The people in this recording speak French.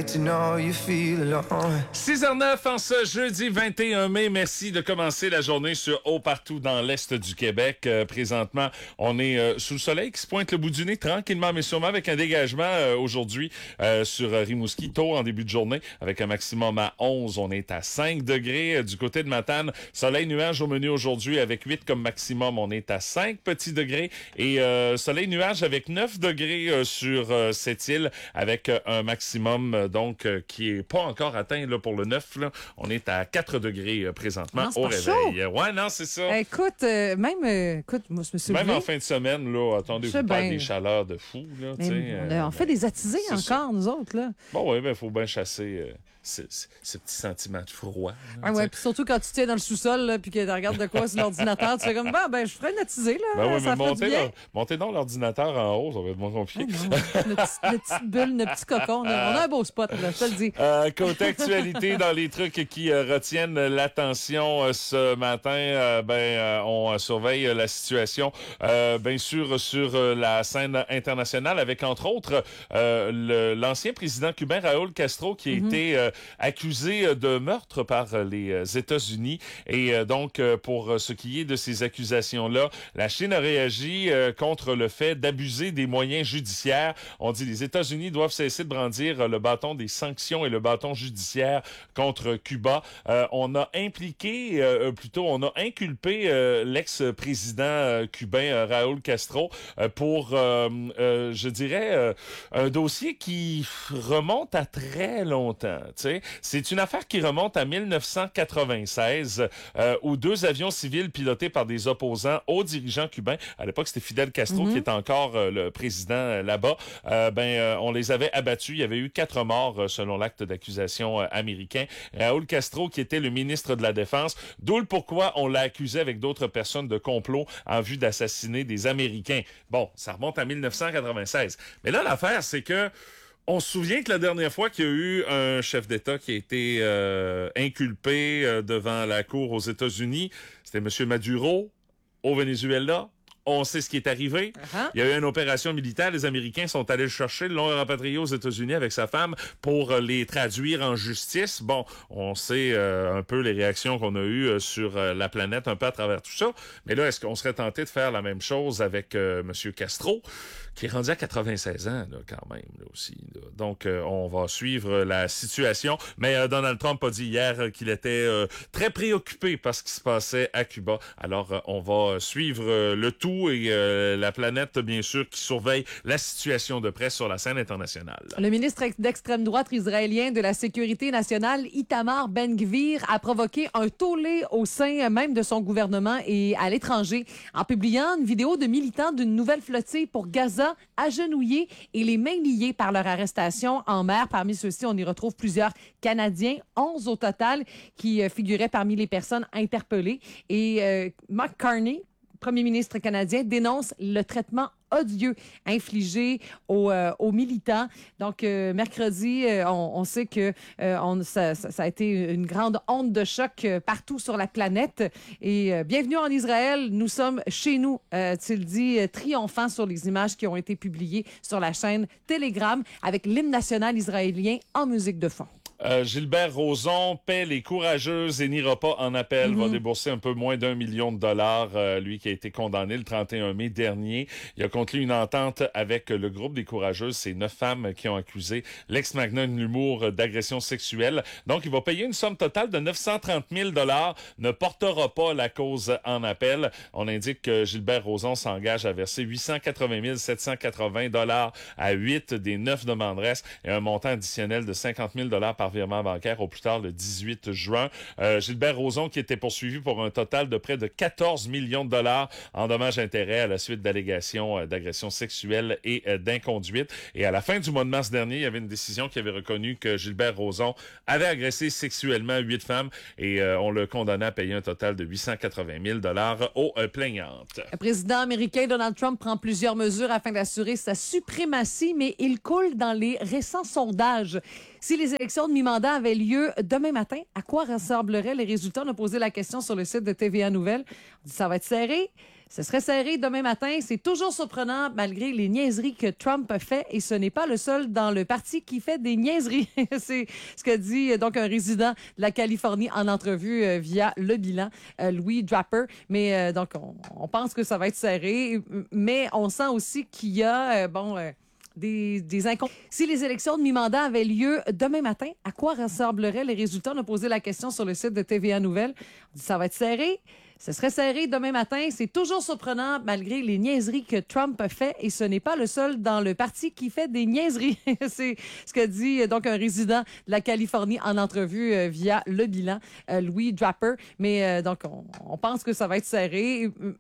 hate to know you feel alone. 6h09 en ce jeudi 21 mai. Merci de commencer la journée sur Haut partout dans l'Est du Québec. Présentement, on est sous le soleil qui se pointe le bout du nez tranquillement mais sûrement avec un dégagement aujourd'hui sur Rimouski tôt en début de journée avec un maximum à 11. On est à 5 degrés du côté de Matane. Soleil nuage au menu aujourd'hui avec 8 comme maximum. On est à 5 petits degrés et soleil nuage avec 9 degrés sur cette île avec un maximum donc qui est pas encore atteint là pour le 9 là. On est à 4 degrés présentement au réveil. Chaud. Ouais, non, c'est ça. Écoute, moi je me suis Même levée. en fin de semaine là, attendez-vous pas à des chaleurs de fou là, tu sais. On fait des attisés encore ça. nous autres là. Bon ouais, ben faut bien chasser ce petit sentiment de froid. Là, Ouais, puis surtout quand tu tiens dans le sous-sol là, puis que tu regardes de quoi sur l'ordinateur, tu fais comme ben je ferais une attisée là. Ben ouais, ça mais ferait du bien. montez dans l'ordinateur en haut, ça va être moins compliqué. Notre petite bulle, notre petit cocon. On a un beau spot, là, je te le dis. Côté actualité, dans les trucs qui retiennent l'attention ce matin, on surveille la situation, bien sûr, sur la scène internationale, avec entre autres l'ancien président cubain Raúl Castro qui a été accusé de meurtre par les États-Unis. Et donc, pour ce qui est de ces accusations-là, la Chine a réagi contre le fait d'abuser des moyens judiciaires. On dit les États-Unis doivent cesser de brandir le bâton des sanctions et le bâton judiciaire contre Cuba. On a inculpé l'ex-président cubain Raúl Castro pour, je dirais, un dossier qui remonte à très longtemps. T'sais. C'est une affaire qui remonte à 1996 où 2 avions civils pilotés par des opposants aux dirigeants cubains, à l'époque c'était Fidel Castro qui était encore le président là-bas, on les avait abattus. Il y avait eu 4 morts selon l'acte d'accusation américain. Raúl Castro qui était le ministre de la Défense, d'où le pourquoi on l'a accusé avec d'autres personnes de complot en vue d'assassiner des Américains. Bon, ça remonte à 1996. Mais là, l'affaire, c'est que on se souvient que la dernière fois qu'il y a eu un chef d'État qui a été inculpé devant la cour aux États-Unis, c'était M. Maduro au Venezuela. On sait ce qui est arrivé. Il y a eu une opération militaire. Les Américains sont allés le chercher, l'ont rapatrié aux États-Unis avec sa femme pour les traduire en justice. Bon, on sait un peu les réactions qu'on a eues sur la planète un peu à travers tout ça. Mais là, est-ce qu'on serait tenté de faire la même chose avec Monsieur Castro, qui est rendu à 96 ans là, quand même là, aussi. Là. Donc, on va suivre la situation. Mais Donald Trump a dit hier qu'il était très préoccupé par ce qui se passait à Cuba. Alors, on va suivre le tout et la planète, bien sûr, qui surveille la situation de près sur la scène internationale. Le ministre d'extrême droite israélien de la Sécurité nationale, Itamar Ben-Gvir, a provoqué un tollé au sein même de son gouvernement et à l'étranger en publiant une vidéo de militants d'une nouvelle flottille pour Gaza agenouillés et les mains liées par leur arrestation en mer. Parmi ceux-ci, on y retrouve plusieurs Canadiens, 11 au total, qui figuraient parmi les personnes interpellées. Et Mark Carney, premier ministre canadien, dénonce le traitement odieux infligé aux militants. Donc, mercredi, on sait que ça a été une grande onde de choc partout sur la planète. Et bienvenue en Israël, nous sommes chez nous, tu le dis, triomphant sur les images qui ont été publiées sur la chaîne Telegram avec l'hymne national israélien en musique de fond. Gilbert Rozon paie les courageuses et n'ira pas en appel, va débourser un peu moins d'1 million de dollars, lui qui a été condamné le 31 mai dernier. Il a conclu une entente avec le groupe des courageuses, ces 9 femmes qui ont accusé l'ex-magnat de l'humour d'agression sexuelle. Donc, il va payer une somme totale de 930 000 dollars, ne portera pas la cause en appel. On indique que Gilbert Rozon s'engage à verser 880 780 dollars à 8 des 9 demanderesses et un montant additionnel de 50 000 dollars par virement bancaire au plus tard le 18 juin. Gilbert Rozon qui était poursuivi pour un total de près de 14 millions de dollars en dommages-intérêts à la suite d'allégations d'agression sexuelle et d'inconduite. Et à la fin du mois de mars dernier, il y avait une décision qui avait reconnu que Gilbert Rozon avait agressé sexuellement 8 femmes et on le condamnait à payer un total de 880 000 dollars aux plaignantes. Le président américain Donald Trump prend plusieurs mesures afin d'assurer sa suprématie, mais il coule dans les récents sondages. Si les élections de mi-mandat avaient lieu demain matin, à quoi ressembleraient les résultats? On a posé la question sur le site de TVA Nouvelles. On dit ça va être serré. Ce serait serré demain matin. C'est toujours surprenant malgré les niaiseries que Trump fait et ce n'est pas le seul dans le parti qui fait des niaiseries. C'est ce que dit donc un résident de la Californie en entrevue via Le Bilan, Louis Draper. Mais donc, on pense que ça va être serré, mais on sent aussi qu'il y a, des incompréhensions. Si les élections de mi-mandat avaient lieu demain matin, à quoi ressembleraient les résultats? On a posé la question sur le site de TVA Nouvelles. On dit ça va être serré. Ce serait serré demain matin. C'est toujours surprenant malgré les niaiseries que Trump fait et ce n'est pas le seul dans le parti qui fait des niaiseries. C'est ce que dit donc un résident de la Californie en entrevue via Le Bilan, Louis Draper. Mais donc, on pense que ça va être serré,